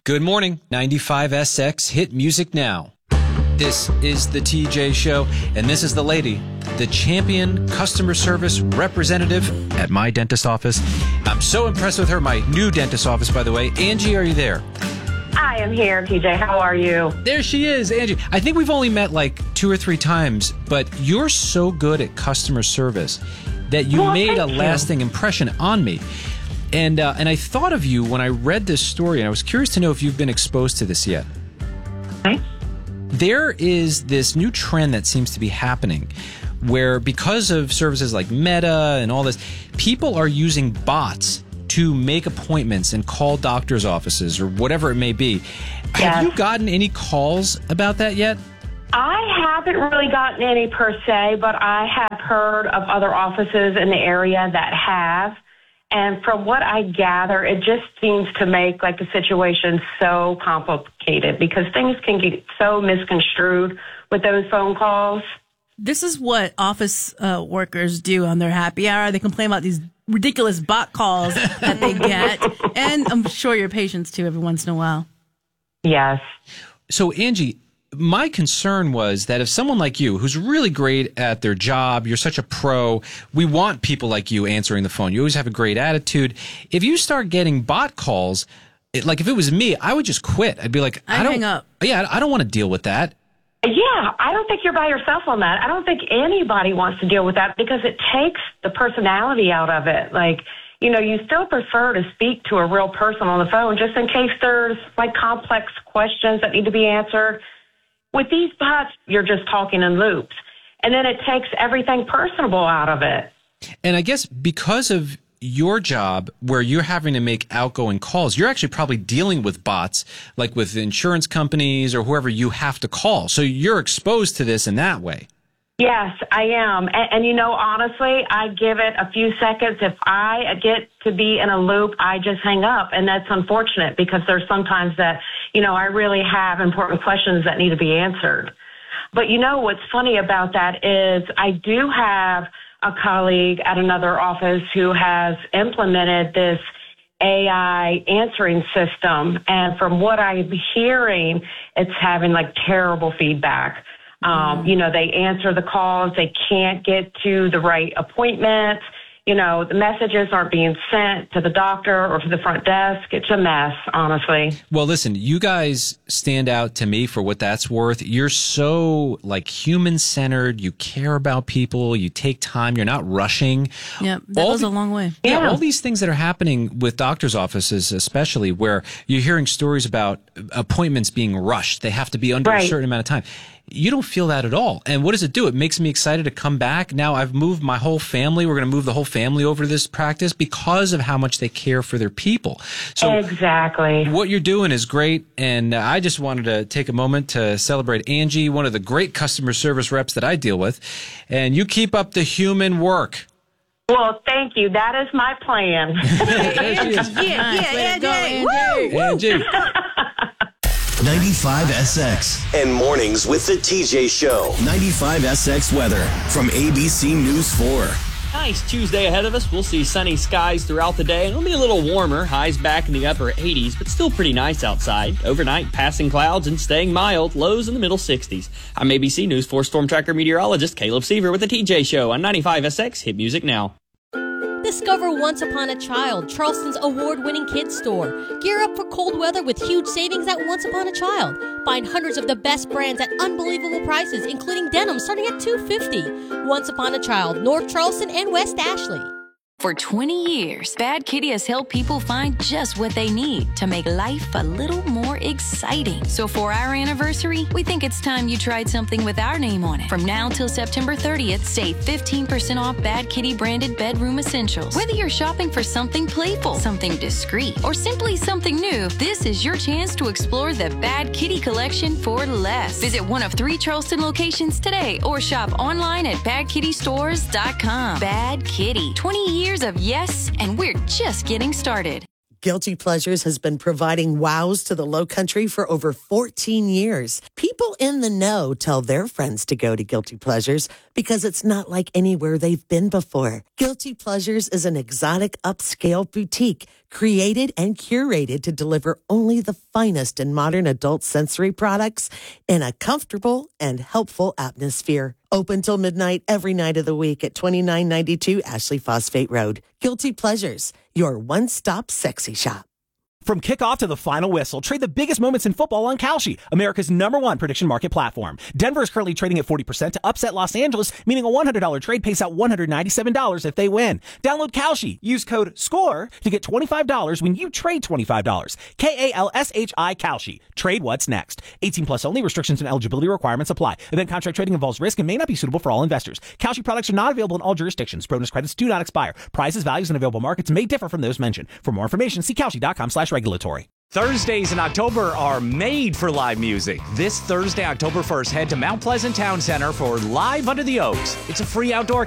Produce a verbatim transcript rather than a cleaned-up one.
Good morning, ninety-five S X Hit Music Now. This is the T J Show, and this is the lady, the champion customer service representative at my dentist office. I'm so impressed with her, my new dentist office, by the way. Angie, are you there? I am here, T J. How are you? There she is, Angie. I think we've only met like two or three times, but you're so good at customer service that you well, made a you. lasting impression on me. And uh, and I thought of you when I read this story, and I was curious to know if you've been exposed to this yet. Okay. There is this new trend that seems to be happening where, because of services like Meta and all this, people are using bots to make appointments and call doctor's offices or whatever it may be. Yes. Have you gotten any calls about that yet? I haven't really gotten any per se, but I have heard of other offices in the area that have. And from what I gather, it just seems to make like the situation so complicated because things can get so misconstrued with those phone calls. This is what office uh, workers do on their happy hour. They complain about these ridiculous bot calls that they get. And I'm sure your patients too every once in a while. Yes. So, Angie, my concern was that if someone like you, who's really great at their job, you're such a pro, we want people like you answering the phone. You always have a great attitude. If you start getting bot calls, it, like if it was me, I would just quit. I'd be like, I'd I don't, hang up. Yeah, I don't want to deal with that. Yeah, I don't think you're by yourself on that. I don't think anybody wants to deal with that because it takes the personality out of it. Like, you know, you still prefer to speak to a real person on the phone just in case there's like complex questions that need to be answered. With these bots, you're just talking in loops. And then it takes everything personable out of it. And I guess because of your job where you're having to make outgoing calls, you're actually probably dealing with bots, like with insurance companies or whoever you have to call. So you're exposed to this in that way. Yes, I am. And, and, you know, honestly, I give it a few seconds. If I get to be in a loop, I just hang up. And that's unfortunate because there's sometimes that, you know, I really have important questions that need to be answered. But, you know, what's funny about that is I do have a colleague at another office who has implemented this A I answering system. And from what I'm hearing, it's having like terrible feedback. Um, you know, they answer the calls. They can't get to the right appointments. You know, the messages aren't being sent to the doctor or to the front desk. It's a mess, honestly. Well, listen, you guys stand out to me for what that's worth. You're so like human centered. You care about people. You take time. You're not rushing. Yeah, that all goes the, a long way. Yeah, Yeah, all these things that are happening with doctors' offices, especially where you're hearing stories about appointments being rushed. They have to be under right. a certain amount of time. You don't feel that at all. And what does it do? It makes me excited to come back. Now I've moved my whole family. We're going to move the whole family over to this practice because of how much they care for their people. So exactly. What you're doing is great. And I just wanted to take a moment to celebrate Angie, one of the great customer service reps that I deal with. And you keep up the human work. Well, thank you. That is my plan. There she is. Yeah, yeah, Go, Angie. Woo, woo. Angie. ninety-five S X. And mornings with the T J Show. ninety-five S X weather from A B C News four. Nice Tuesday ahead of us. We'll see sunny skies throughout the day, and it'll be a little warmer. Highs back in the upper eighties, but still pretty nice outside. Overnight, passing clouds and staying mild. Lows in the middle sixties. I'm A B C News four Storm Tracker meteorologist Caleb Seaver with the T J Show on ninety-five S X Hit Music Now. Discover Once Upon a Child, Charleston's award-winning kids store. Gear up for cold weather with huge savings at Once Upon a Child. Find hundreds of the best brands at unbelievable prices, including denim starting at two dollars and fifty cents. Once Upon a Child, North Charleston and West Ashley. For twenty years, Bad Kitty has helped people find just what they need to make life a little more exciting. So for our anniversary, we think it's time you tried something with our name on it. From now till September thirtieth, save fifteen percent off Bad Kitty branded bedroom essentials. Whether you're shopping for something playful, something discreet, or simply something new, this is your chance to explore the Bad Kitty collection for less. Visit one of three Charleston locations today or shop online at bad kitty stores dot com. Bad Kitty, twenty years of yes, and we're just getting started. Guilty Pleasures has been providing wows to the Lowcountry for over fourteen years. People in the know tell their friends to go to Guilty Pleasures because it's not like anywhere they've been before. Guilty Pleasures is an exotic upscale boutique created and curated to deliver only the finest in modern adult sensory products in a comfortable and helpful atmosphere. Open till midnight every night of the week at twenty-nine ninety-two Ashley Phosphate Road. Guilty Pleasures, your one-stop sexy shop. From kickoff to the final whistle, trade the biggest moments in football on Kalshi, America's number one prediction market platform. Denver is currently trading at forty percent to upset Los Angeles, meaning a one hundred dollars trade pays out one hundred ninety-seven dollars if they win. Download Kalshi. Use code SCORE to get twenty-five dollars when you trade twenty-five dollars. K A L S H I Kalshi. Trade what's next. eighteen plus only. Restrictions and eligibility requirements apply. Event contract trading involves risk and may not be suitable for all investors. Kalshi products are not available in all jurisdictions. Bonus credits do not expire. Prices, values, and available markets may differ from those mentioned. For more information, see Kalshi.com slash regulatory. Thursdays in October are made for live music. This Thursday, October first, head to Mount Pleasant Town Center for Live Under the Oaks. It's a free outdoor